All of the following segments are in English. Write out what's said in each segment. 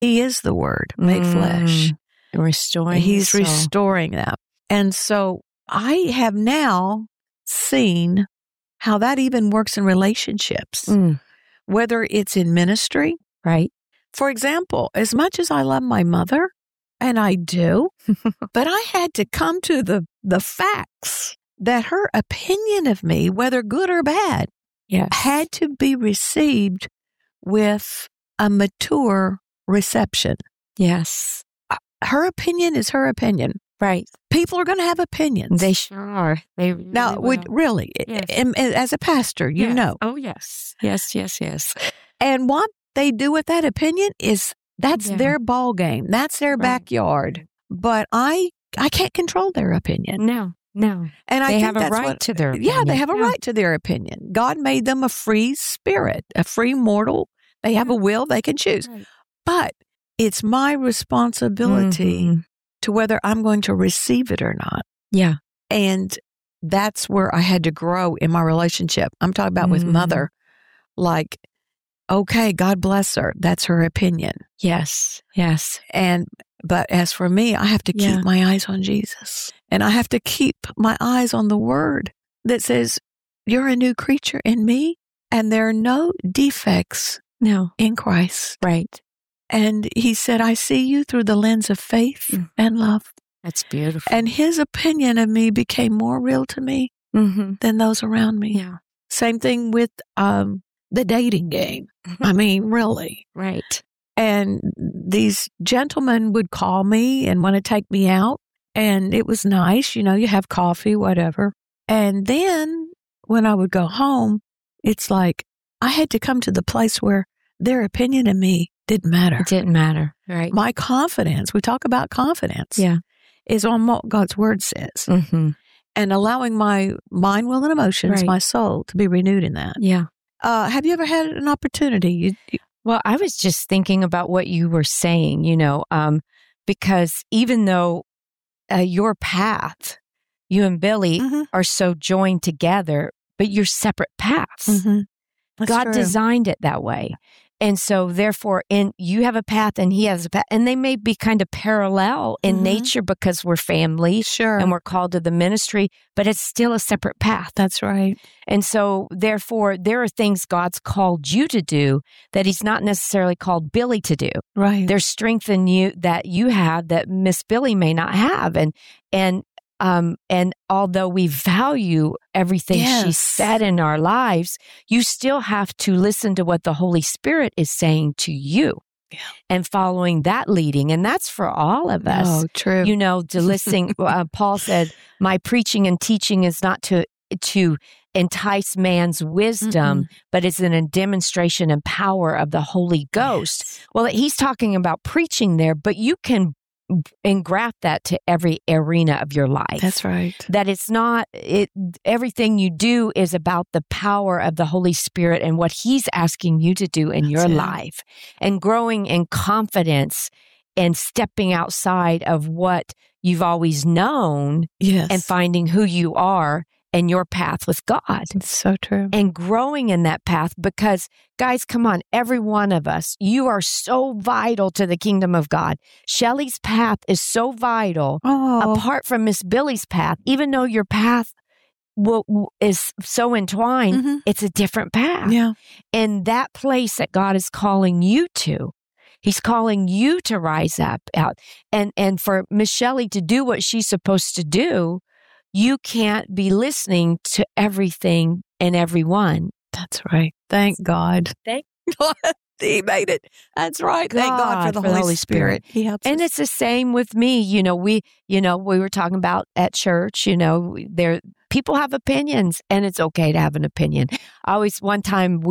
He is the Word made flesh. Restoring. He's restoring them. And so I have now seen how that even works in relationships, whether it's in ministry. Right. For example, as much as I love my mother, and I do, but I had to come to the facts that her opinion of me, whether good or bad, had to be received with a mature reception. Yes. Her opinion is her opinion. Right. People are going to have opinions. They sure are. They really now, really, yes. As a pastor, you know. Oh, yes. Yes. And what they do with that opinion that's their ball game. That's their backyard. But I can't control their opinion. No. And they have a right to their opinion. Yeah, they have a right to their opinion. God made them a free spirit, a free mortal. They have a will, they can choose. Right. But it's my responsibility to whether I'm going to receive it or not. Yeah. And that's where I had to grow in my relationship. I'm talking about with mother. Like, okay, God bless her. That's her opinion. Yes. But as for me, I have to keep my eyes on Jesus. And I have to keep my eyes on the Word that says, you're a new creature in me, and there are no defects in Christ. Right. And he said, I see you through the lens of faith and love. That's beautiful. And his opinion of me became more real to me than those around me. Yeah. Same thing with the dating game. I mean, really. Right. And these gentlemen would call me and want to take me out. And it was nice, you have coffee, whatever. And then when I would go home, it's like I had to come to the place where their opinion of me didn't matter. It didn't matter. Right. My confidence, we talk about confidence, is on what God's Word says. And allowing my mind, will, and emotions, my soul, to be renewed in that. Yeah. Have you ever had an opportunity? Well, I was just thinking about what you were saying, because even though your path, you and Billy are so joined together, but you're separate paths. God designed it that way. And so therefore, you have a path and he has a path, and they may be kind of parallel in nature because we're family and we're called to the ministry, but it's still a separate path. That's right. And so therefore, there are things God's called you to do that he's not necessarily called Billy to do. Right. There's strength in you that you have that Miss Billy may not have. And although we value everything she said in our lives, you still have to listen to what the Holy Spirit is saying to you and following that leading. And that's for all of us. Oh, true. To listen. Paul said, my preaching and teaching is not to entice man's wisdom, but it's a demonstration and power of the Holy Ghost. Yes. Well, he's talking about preaching there, but you can engraft that to every arena of your life. That's right. That it's not, everything you do is about the power of the Holy Spirit and what he's asking you to do in your life, and growing in confidence and stepping outside of what you've always known and finding who you are and your path with God. It's so true. And growing in that path, because guys, come on, every one of us, you are so vital to the kingdom of God. Shelley's path is so vital apart from Miss Billy's path. Even though your path is so entwined, it's a different path. Yeah. And that place that God is calling you to, he's calling you to rise up out. And for Miss Shelley to do what she's supposed to do, you can't be listening to everything and everyone. That's right. Thank God. Thank God. He made it. That's right. Thank God for the Holy Spirit. He helps us. And it's the same with me. We were talking about at church, people have opinions, and it's okay to have an opinion. One time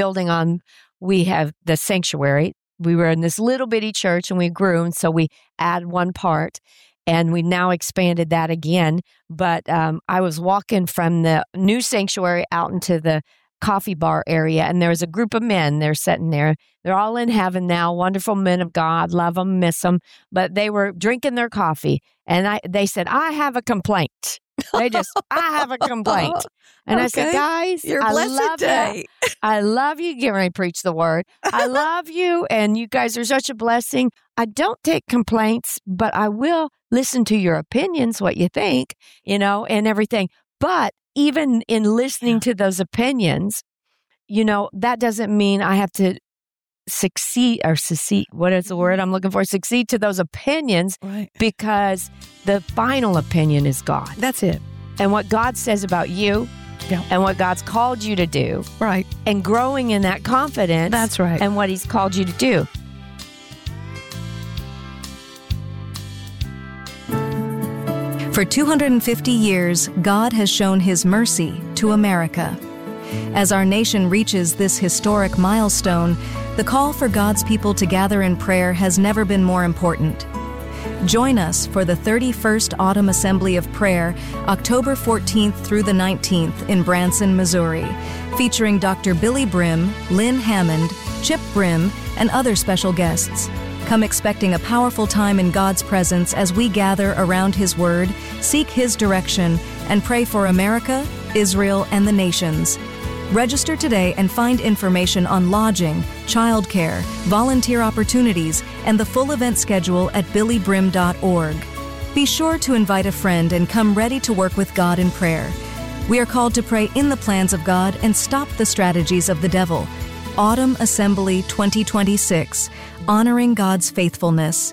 we have the sanctuary. We were in this little bitty church and we grew. And so we add one part. And we've now expanded that again. But I was walking from the new sanctuary out into the coffee bar area, and there was a group of men. They're sitting there. They're all in heaven now, wonderful men of God, love them, miss them. But they were drinking their coffee, and they said, I have a complaint. I have a complaint. And I said, guys, Your I blessed love day. you. I love you. Get ready to preach the word. I love you. And you guys are such a blessing. I don't take complaints, but I will listen to your opinions, what you think, and everything. But even in listening to those opinions, that doesn't mean I have to succeed. What is the word I'm looking for? Succeed to those opinions, Right. because the final opinion is God. That's it. And what God says about you, Yeah. and what God's called you to do, Right. and growing in that confidence. That's right. And what He's called you to do. For 250 years, God has shown His mercy to America. As our nation reaches this historic milestone, the call for God's people to gather in prayer has never been more important. Join us for the 31st Autumn Assembly of Prayer, October 14th through the 19th in Branson, Missouri, featuring Dr. Billy Brim, Lynn Hammond, Chip Brim, and other special guests. Come expecting a powerful time in God's presence as we gather around His Word, seek His direction, and pray for America, Israel, and the nations. Register today and find information on lodging, childcare, volunteer opportunities, and the full event schedule at billybrim.org. Be sure to invite a friend and come ready to work with God in prayer. We are called to pray in the plans of God and stop the strategies of the devil. Autumn Assembly 2026, honoring God's faithfulness.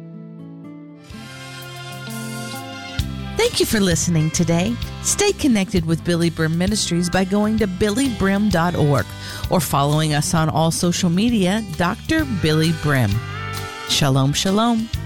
Thank you for listening today. Stay connected with Billy Brim Ministries by going to billybrim.org or following us on all social media, Dr. Billy Brim. Shalom, shalom.